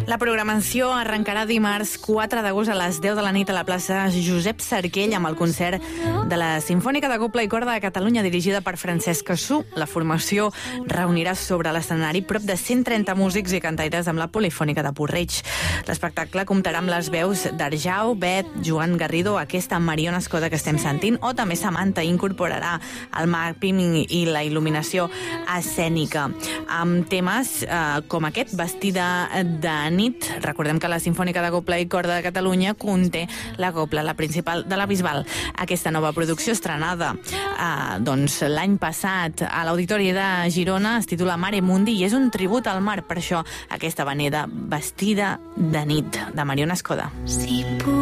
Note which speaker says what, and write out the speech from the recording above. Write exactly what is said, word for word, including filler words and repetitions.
Speaker 1: La programació arrencarà dimarts quatre d'agost a les deu de la nit a la plaça Josep Sarquell amb el concert de la Simfònica de Cobla i Corda de Catalunya dirigida per Francesc Cassú. La formació reunirà sobre l'escenari prop de cent trenta músics i cantaires amb la Polifònica de Puig-reig. L'espectacle comptarà amb les veus d'Arjau, Bet, Joan Garrido, aquesta Mariona Escoda que estem sentint, o també Samantha incorporarà el mapping i la il·luminació escènica amb temes eh, com aquest, Vestida de nit. Recordem que la Simfònica de Cobla i Corda de Catalunya conté la cobla, la principal de la Bisbal. Aquesta nova producció estrenada eh, doncs l'any passat a l'Auditori de Girona es titula Mare Mundi i és un tribut al mar. Per això aquesta veneda Vestida de nit, de Mariona Escoda.
Speaker 2: Si